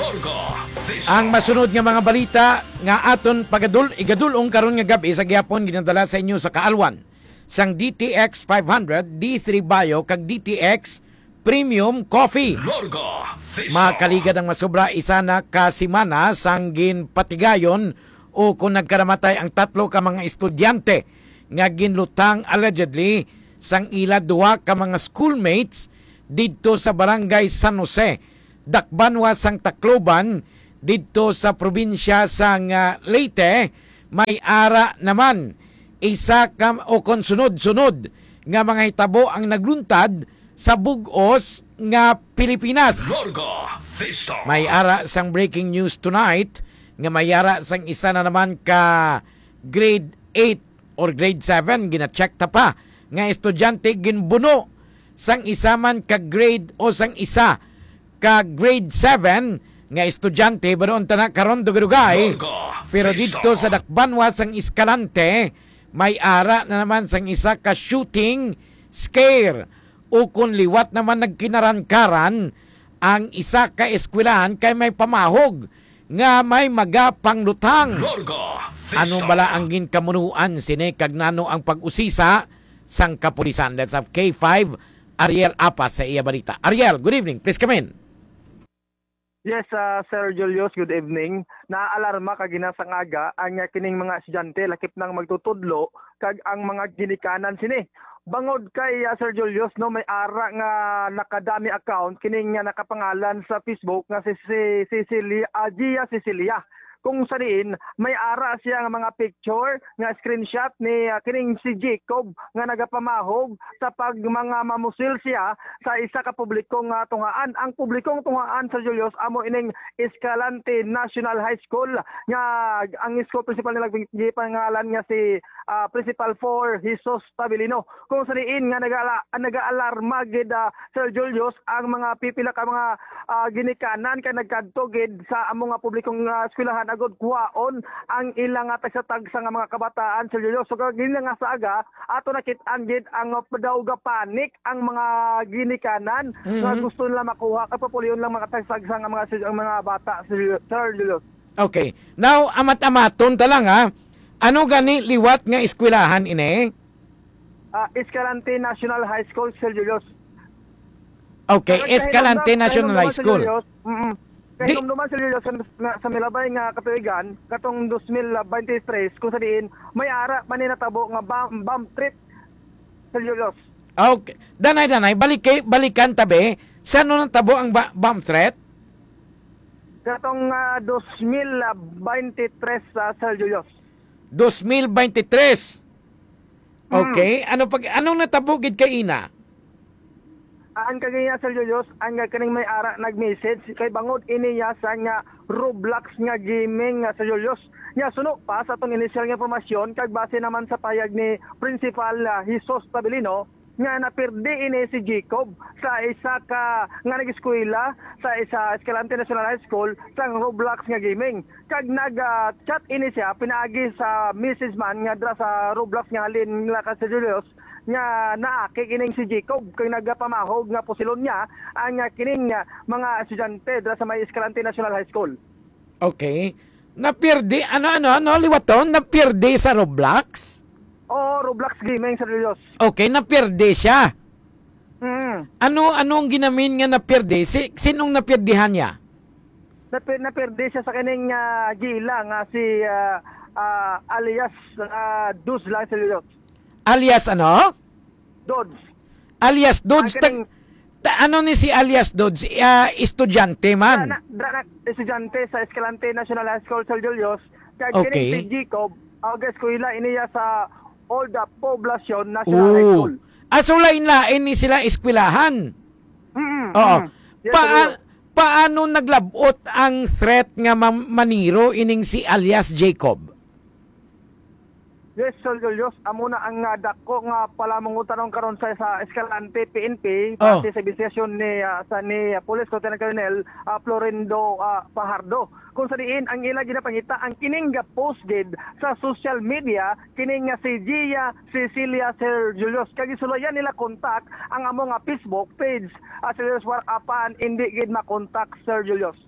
Ang masunod nga mga balita nga aton igadulong karon nga gabi sa gihapon ginadala sa inyo sa Kaalwan sang DTX 500, D3 Bio kag DTX Premium Coffee. Makaligad ang masobra isa na kasimana sang ginpatigayon o kung nagkaramatay ang tatlo ka mga estudyante nga ginlutang allegedly sang ila duwa ka mga schoolmates didto sa barangay San Jose, Dakbanwa sang Tacloban didto sa probinsya sang Leyte. May ara naman isa ka o konsunod-sunod nga mga hitabo ang nagluntad sa bug-os nga Pilipinas. May ara sang breaking news tonight nga may ara sang isa na naman ka grade 8 or grade 7 gina-check ta pa nga estudyante ginbuno sang isa man ka grade o sang isa ka grade 7 nga estudyante baron ta na karon dugay pero dito sa Dakbanwa sang Escalante may ara na naman sang isa ka shooting scare o kung liwat naman nagkinarankaran ang isa ka eskwelahan kay may pamahog nga may magapanglutang. Ano bala ang ginkamunuan sine kag nano ang pag-usisa sang kapulisan? Let's have K5 Ariel Apas sa iya balita. Ariel, good evening. Please come in. Yes, Sir Julius, good evening. Naalarma kag ginasang aga ang kining mga estudyante lakip nang magtutudlo kag ang mga ginikanan sini. Bangod kay Sir Julius no may ara nga nakadami account kining nga nakapangalan sa Facebook nga si Cecilia Gia Cecilia. Kung saniin may ara siya nga mga picture nga screenshot ni kining si Jacob nga nagapamahog sa pag mga mamusil siya sa isa ka publikong tungaan. Ang publikong tungaan sa Julius amo ining Escalante National High School nga ang school principal nila pangalan nga si Principal 4 Jesus Tabilino. Kung saniin nga nag-aalarma gid Sir Julius ang mga pipila ka mga ginikanan kay nagkadto gid sa among nga publikong eskwelahan agud kuwaon ang ilang tagsatag sa mga kabataan Sir Julius. So gini nga sa aga ato nakit-an gid ang padawga panik ang mga ginikanan nga gusto nila makuha kay populiyon lang makatagsag sa mga bata Sir Julius. Okay. Now amat-amaton ta lang ha. Ano gani liwat nga eskwelahan ine? Escalante National High School Sir Julius. Okay, Escalante National High School. Kaya naman Sir Julius sa milabay nga katuigan katong 2023 kung sabihin may ara man natabo nga bomb threat Sir Julius. Okay. Danay balikan tabi. Saan natabo ang bomb threat? Katong 2023 Sir Julius. 2023. Okay. Anong natabo gid kay ina? Ang kagaya Sir Julius, ang kaning may ara nag-message kay bangod iniya sa nga Roblox nga gaming Sir Julius. Nya suno pa sa atong initial nga impormasyon kag base naman sa payag ni Principal Jesus Tabilino nga napirdi ini si Jacob sa isa ka nga nag-eskwela sa isa Escalante National High School sa Roblox nga gaming. Kag nag-chat ini siya pinaagi sa Mrs. Man nga dra sa Roblox nga halin nila ka Sir Julius nga naaki kining si Jacob kay nagapamahog nga posilon niya ang kining mga estudyante dra sa may Escalante National High School. Okay. Napirdi ano liwaton napirdi sa Roblox? Roblox gaming Sir Julius. Okay, napirdi siya. Anong ginamin nga napirdi? Sinong napirdihan niya? Napirdi siya sa kining gila nga si alias Dus lang Sir Julius. Alias ano? Dodds. Alias Dodds. Ano ni si alias Dodds? Estudyante man. Estudyante sa Escalante National High School Sir Julius. Kaya okay. Si Jacob, eskwela iniya sa Old Poblacion National High School. So lain-lain ni sila eskwelahan. Oo. Yes, paano naglabot ang threat nga maniro ining si alias Jacob? Yes, Sir Julius, amo na ang dako nga palamong utanong karon sa Escalante PNP pati sa investisyon ni Police Lieutenant Colonel Florindo Fajardo. Kung sa diin ang ila ginapangita ang kining post gid sa social media kining si Gia Cecilia Sir Julius kag isulayan nila kontak ang amo nga Facebook page Sir Julius war apan hindi gid makontak Sir Julius.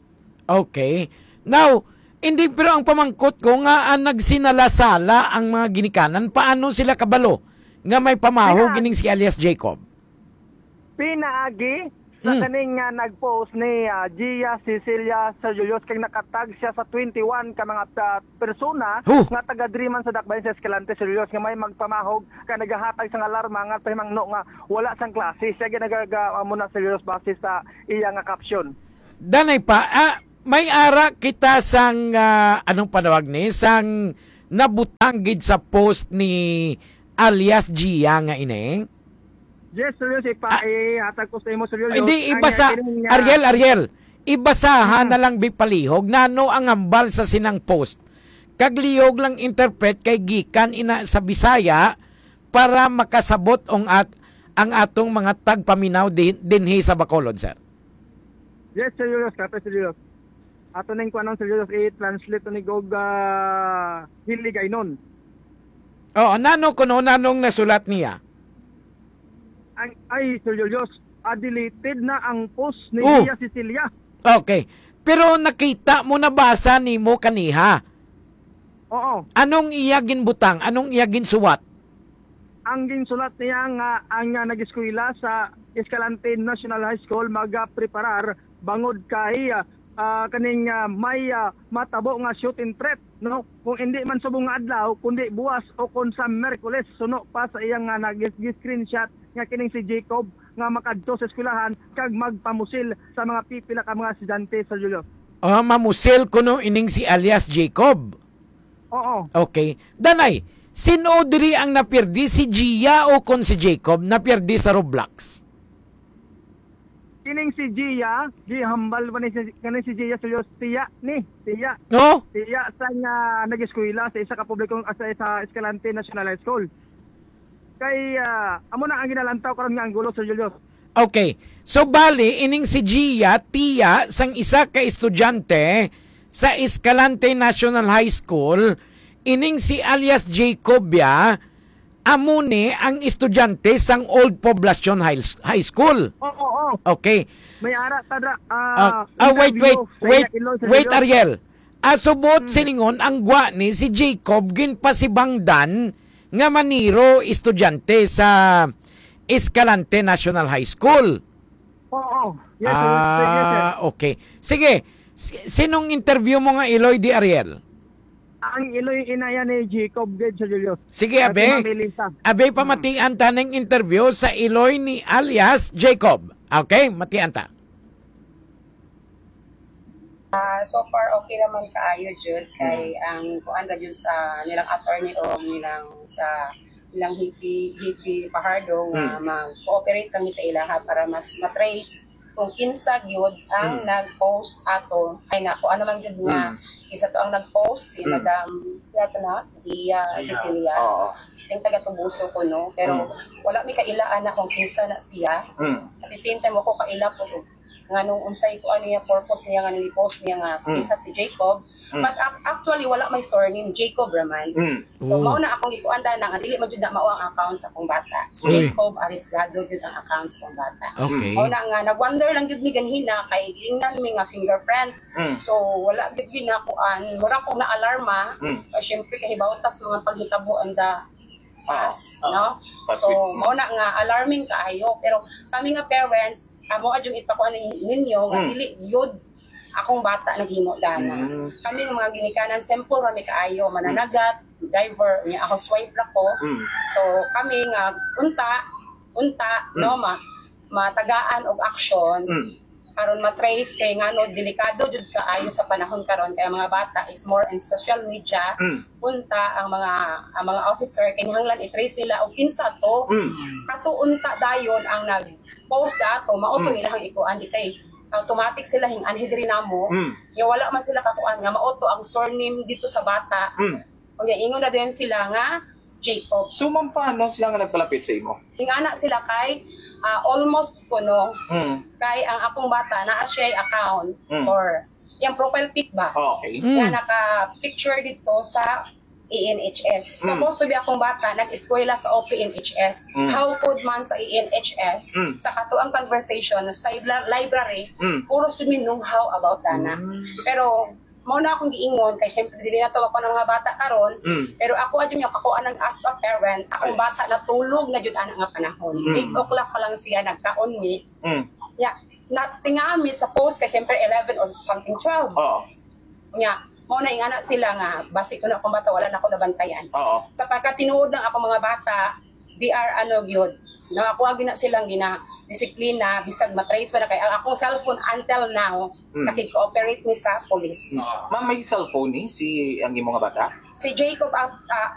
Okay. Now, hindi pero ang pamangkot ko nga ang nagsinalasala ang mga ginikanan, paano sila kabalo nga may pamaho gining si alias Jacob? Pinaagi sa kaning nga nag-post ni Gia Cecilia Sergilios kay nakatag siya sa 21 ka mga persona nga taga-driman sa Dakbayan sa Escalante Sergilios nga may magpamahog ka nagahatag sa alarma nga pahimangno nga wala sang klase siya ginagaga muna Sergilios base sa iya nga caption. Danay pa, may ara kita sang anong panawag ni sang nabutang gid sa post ni alias Gia nga ini. Yes, Sergio, hatag ko sa imo, Sergio. Hindi, ibasa, Ariel, ibasahan na lang bipalihog, nano ang ambal sa sinang post. Kaglihog lang interpret kay gikan ina sa Bisaya para makasabot ang atong mga tagpaminaw dinhi sa Bacolod, sir. Yes, Sergio, kapay Sergio. Ato nang kuanong Sergio, i-translate ni Gog hiligay nun. Oo, nanong nasulat niya? Ay, Sir Julius, deleted na ang post ni Gia Cecilia. Okay. Pero nakita mo na basa ni mo kaniha? Oo. Anong iya ginbutang? Anong iya ginsuwat? Ang ginsulat niya nga ang nag-eskwela sa Escalante National High School mag-preparar bangod kay kaning may matabo nga shooting threat, no? Kung hindi man subong nga adlaw kundi buwas o kon sa Miyerkules suno pa sa iyang nag-screenshot nga kining si Jacob nga makadto sa eskwelahan kag magpamusil sa mga pipila ka mga estudyante sa Julio. Mamusil kuno ining si alias Jacob. Oo. Okay. Danay, sino diri ang napirdi, si Gia o kon si Jacob napirdi sa Roblox? Kining si Gia, hambal ba ni si Gia sa tiya. No? Tiya sa nga nag-eskwela sa isa ka publikong sa Escalante National High School. Kay amo na ang ginalantaw karon nga ang gulo sa Julius. Okay. So bali ining si Gia tiya sang isa ka estudyante sa Escalante National High School, ining si alias Jacobia amune ang estudyante sang Old Poblacion High School. Oo. Okay. May ara tadra wait Ariel. Asubot siningon ang gwa ni si Jacob ginpasibangdan nga maniro estudyante sa Escalante National High School. Oo. Yes, sir. Okay. Sige. Sinong interview mo nga Eloy di Ariel? Ang Eloy inaya ni Jacob Ged sa Julius. Sige, abe. Abe pa matian ta ng interview sa Eloy ni alias Jacob. Okay? Matian ta. So far okay naman kaayo jud kay ang kuan ra jud sa nilang attorney o nilang sa nilang hipi Pahardo nga mag-cooperate kami sa ilaha para mas matrace kung kinsa gyud ang nag-post ato ay nako ano man gyud nga isa to ang nag-post si Madam Gia Cecilia. Yung taga-Tubuso ko no pero wala mi kailaan na kung kinsa na siya. At the same time ako kaila po nga nung unsay ko ano yung purpose niya nga nung i-post niya nga kinsa si Jacob. But actually wala may surname Jacob Raman. So mao na akong gikuanda na nga dili man jud na mao ang account sa akong bata. Jacob Arisgado jud ang account sa akong bata. Okay. Mao na nga nagwonder lang jud mi ganhina kay gingnan mi nga fingerprint. So wala gid na kuan mura ko na alarma. Syempre kahibawtas mga paghitabo anda no? So, mo na nga alarming kaayo pero kami nga parents amo adjung ipakuan ninyo nga dili yun akong bata naghimo dana. Kami nga mga ginikanan simple kami kaayo mananagat, driver, nga housewife ra ko. So, kami nga unta no matagaan og action aron matrace kay ngano delikado jud kaayo sa panahon karon kay mga bata is more in social media. Unta ang mga officer kay hanglan i-trace nila og kinsa to. Ato unta dayon ang nag-post dato mao to ilang ikuan di kay automatic sila hing-anhi diri namo. Ya wala man sila kakuan nga mao to ang surname dito sa bata. Og ingon na din sila nga Jacob. Sumam paano sila nga nagpalapit sa imo? Hingana sila kay almost kuno kay ang akong bata naa siya account or yung profile pic ba? Okay. Nga naka-picture dito sa ENHS. Supposed to be akong bata, nag-eskwela sa OPNHS. How could man sa ENHS, sa katuang conversation sa library, puro student know how about Dana. Pero, muna akong giingon, kay siyempre dili na to ako ng mga bata karon, pero ako adyo yung kakuan ng as a parent, akong bata natulog na jud ana nga panahon. 8 o'clock pa lang siya nagkaon mi. Tingami sa post kay siyempre 11 or something 12. Mo na ingana sila nga basi ko na akong bata wala na ako nabantayan. Sa pagkatinuod ng ako mga bata, they are gyud. Nakakuha na silang disiplina bisag matrace pa na kay ang akong cellphone until now nakikooperate ni sa police. Ma'am, may cellphone ni si ang imong mga bata? Si Jacob